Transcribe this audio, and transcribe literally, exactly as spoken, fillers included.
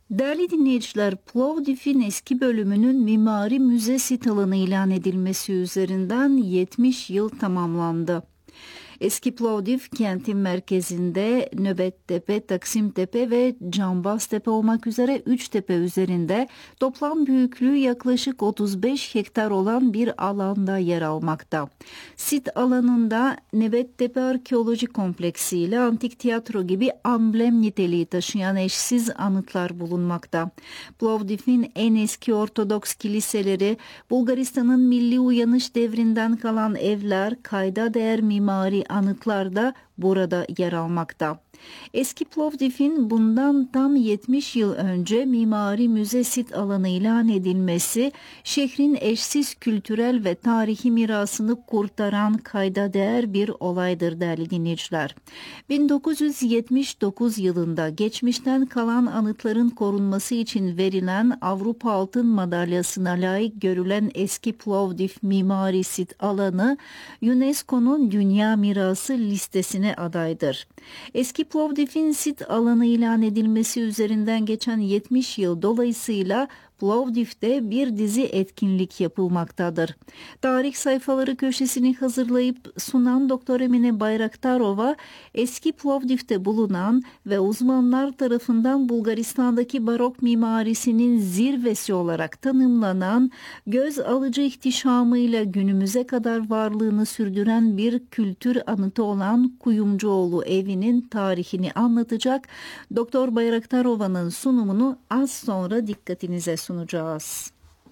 Değerli dinleyiciler, Plovdiv'in eski bölümünün mimari müze sit alanı ilan edilmesi üzerinden yetmiş yıl tamamlandı. Eski Plovdiv kentin merkezinde Nöbettepe, Taksimtepe ve Cambaztepe olmak üzere üç tepe üzerinde toplam büyüklüğü yaklaşık otuz beş hektar olan bir alanda yer almakta. Sit alanında Nöbettepe Arkeoloji Kompleksi ile antik tiyatro gibi amblem niteliği taşıyan eşsiz anıtlar bulunmakta. Plovdiv'in en eski Ortodoks kiliseleri, Bulgaristan'ın milli uyanış devrinden kalan evler, kayda değer mimari anıtlarda burada yer almakta. Eski Plovdiv'in bundan tam yetmiş yıl önce mimari müze sit alanı ilan edilmesi, şehrin eşsiz kültürel ve tarihi mirasını kurtaran kayda değer bir olaydır değerli dinleyiciler. bin dokuz yüz yetmiş dokuz yılında geçmişten kalan anıtların korunması için verilen Avrupa Altın Madalyası'na layık görülen eski Plovdiv mimari sit alanı, UNESCO'nun Dünya Mirası listesine adaydır. Eski Plovdiv'in sit alanı ilan edilmesi üzerinden geçen yetmiş yıl dolayısıyla Plovdiv'de bir dizi etkinlik yapılmaktadır. Tarih sayfaları köşesini hazırlayıp sunan Doktor Emine Bayraktarova, eski Plovdiv'de bulunan ve uzmanlar tarafından Bulgaristan'daki barok mimarisinin zirvesi olarak tanımlanan, göz alıcı ihtişamıyla günümüze kadar varlığını sürdüren bir kültür anıtı olan Kuyumcuoğlu evinin tarihini anlatacak Doktor Bayraktarova'nın sunumunu az sonra dikkatinize sunacağız.